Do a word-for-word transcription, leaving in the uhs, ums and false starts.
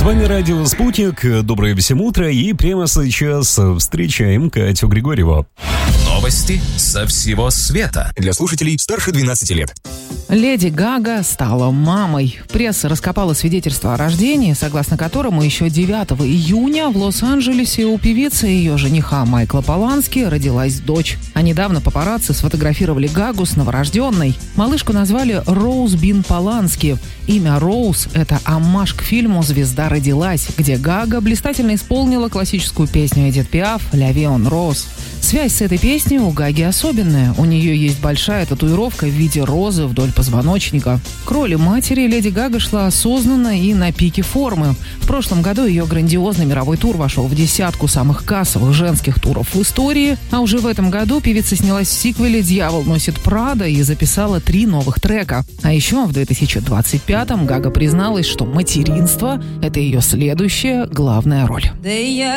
вами радио «Спутник». Доброе всем утро. И прямо сейчас встречаем Катю Григорьеву. Новости со всего света. Для слушателей старше двенадцати лет. Леди Гага стала мамой. Пресса раскопала свидетельство о рождении, согласно которому еще девятого июня в Лос-Анджелесе у певицы и ее жениха Майкла Полански родилась дочь. А недавно папарацци сфотографировали Гагу с новорожденной. Малышку назвали Роуз Бин Полански. Имя Роуз – это оммаж к фильму «Звезда родилась», где Гага блистательно исполнила классическую песню Эдит Пиаф «Ля Vie en Rose». Связь с этой песней у Гаги особенная. У нее есть большая татуировка в виде розы вдоль позвоночника. К роли матери Леди Гага шла осознанно и на пике формы. В прошлом году ее грандиозный мировой тур вошел в десятку самых кассовых женских туров в истории, а уже в этом году певица снялась в сиквеле «Дьявол носит Прада» и записала три новых трека. А еще в две тысячи двадцать пятом Гага призналась, что материнство – это ее следующая главная роль.